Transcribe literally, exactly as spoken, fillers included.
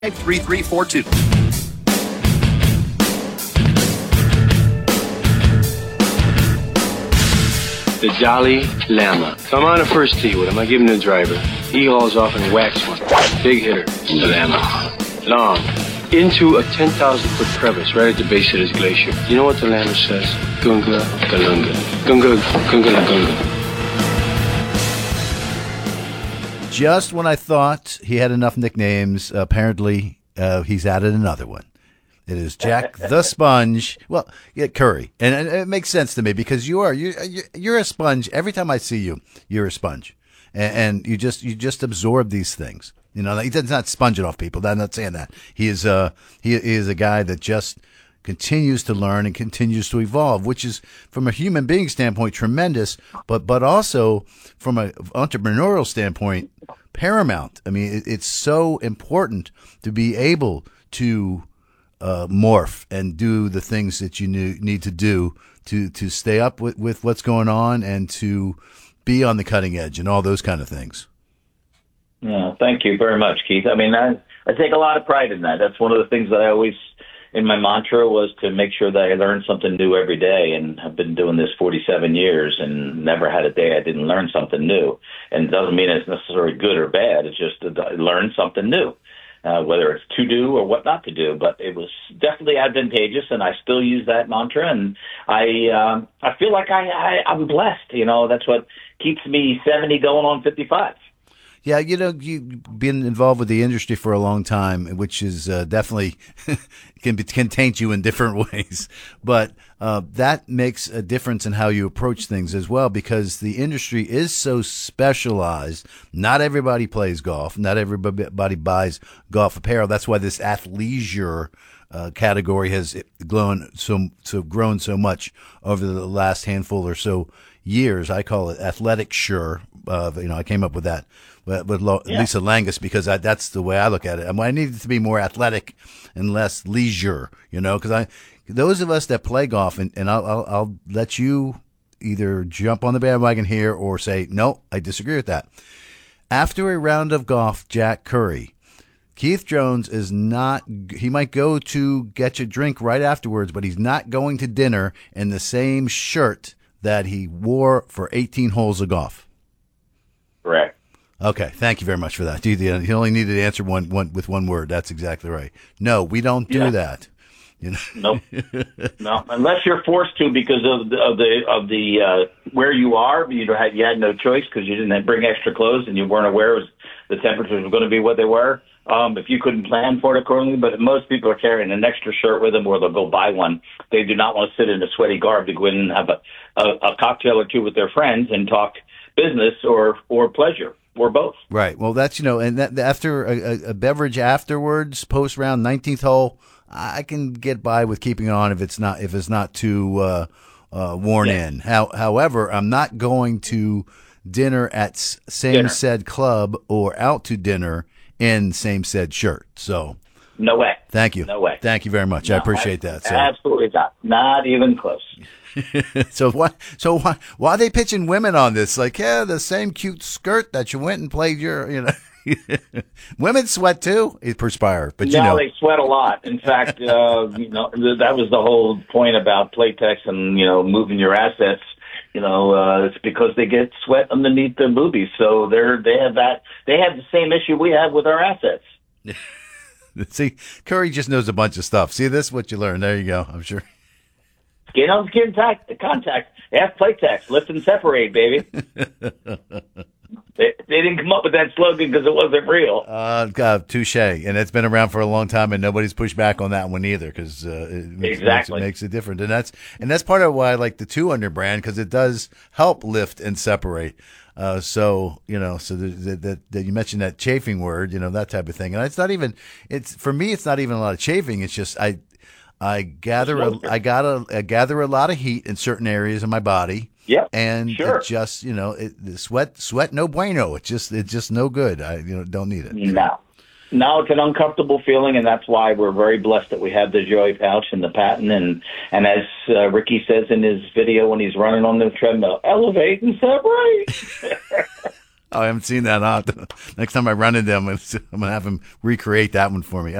three three four two. The Jolly Llama. So I'm on the first tee with him. I give him the driver. He hauls off and whacks one. Big hitter. The Llama. Long. Into a ten thousand foot crevice right at the base of this glacier. You know what the Llama says? Gunga Galunga. Gunga Gunga La Gunga. Just when I thought he had enough nicknames, apparently uh, he's added another one. It is Jack the Sponge. Well, yeah, Curry, and, and it makes sense to me because you are you you're a sponge. Every time I see you, you're a sponge, and, and you just you just absorb these things. You know, he's not sponging off people. I'm not saying that. He is uh he, he is a guy that just continues to learn and continues to evolve, which is from a human being standpoint tremendous, but but also from an entrepreneurial standpoint paramount. I mean, it, it's so important to be able to uh, morph and do the things that you knew, need to do to to stay up with, with what's going on and to be on the cutting edge and all those kind of things. Yeah, thank you very much, Keith. I mean, I, I take a lot of pride in that. That's one of the things that I always, in my mantra, was to make sure that I learn something new every day. And I've been doing this forty-seven years and never had a day I didn't learn something new. And it doesn't mean it's necessarily good or bad. It's just that I learn something new, uh, whether it's to do or what not to do. But it was definitely advantageous, and I still use that mantra. And I um, I feel like I, I, I'm blessed. You know, that's what keeps me seventy going on fifty-five. Yeah, you know, you've been involved with the industry for a long time, which is uh, definitely can be, can taint you in different ways. But uh, that makes a difference in how you approach things as well, because the industry is so specialized. Not everybody plays golf. Not everybody buys golf apparel. That's why this athleisure uh, category has grown so so grown so much over the last handful or so years. I call it athletic sure. Uh, you know, I came up with that. With, with Lo- yeah. Lisa Langus, because I, that's the way I look at it. I, mean, I need it to be more athletic and less leisure, you know, because I, those of us that play golf, and, and I'll, I'll, I'll let you either jump on the bandwagon here or say, no, I disagree with that. After a round of golf, Jack Curry, Keith Jones is not, he might go to get you a drink right afterwards, but he's not going to dinner in the same shirt that he wore for eighteen holes of golf. Correct. Okay, thank you very much for that. You, you only needed to answer one, one with one word. That's exactly right. No, we don't do yeah. that. You know? Nope. No, unless you're forced to because of the of the, of the uh, where you are. You had you had no choice because you didn't bring extra clothes and you weren't aware it was, the temperatures were going to be what they were. Um, if you couldn't plan for it accordingly, but most people are carrying an extra shirt with them, or they'll go buy one. They do not want to sit in a sweaty garb to go in and have a, a, a cocktail or two with their friends and talk business or or pleasure. Or both. Right. Well, that's, you know, and that, after a, a beverage afterwards, post round, nineteenth hole, I can get by with keeping it on if it's not if it's not too uh, uh, worn yeah. in. How, however, I'm not going to dinner at same dinner. said club or out to dinner in same said shirt. So no way. Thank you. No way. Thank you very much. No, I appreciate I, that. So. Absolutely not. Not even close. so why so why why are they pitching women on this? Like, yeah, the same cute skirt that you went and played your, you know. Women sweat too. It perspire, but you yeah, know they sweat a lot. In fact, uh, you know, that was the whole point about Playtex and, you know, moving your assets. You know, uh, it's because they get sweat underneath their boobies. So they're they have that they have the same issue we have with our assets. See, Curry just knows a bunch of stuff. See, this is what you learn. There you go. I'm sure. Skin on skin contact, contact. F Playtex, lift and separate, baby. they, they didn't come up with that slogan because it wasn't real. Uh, God, touche. And it's been around for a long time, and nobody's pushed back on that one either because uh, it, makes, exactly. makes, it makes it different. And that's and that's part of why I like the two under brand, because it does help lift and separate. Uh, so, you know, so that, that, that you mentioned that chafing word, you know, that type of thing. And it's not even, it's, for me, it's not even a lot of chafing. It's just, I, I gather, a, I got a, I gather a lot of heat in certain areas of my body. Yeah. And sure. it just, you know, it, the sweat, sweat, no bueno. It's just, it's just no good. I, you know, don't need it. No. No, it's an uncomfortable feeling, and that's why we're very blessed that we have the Joy pouch and the patent. And, and as uh, Ricky says in his video when he's running on the treadmill, elevate and separate. Oh, I haven't seen that. Huh? Next time I run into him, I'm going to have him recreate that one for me.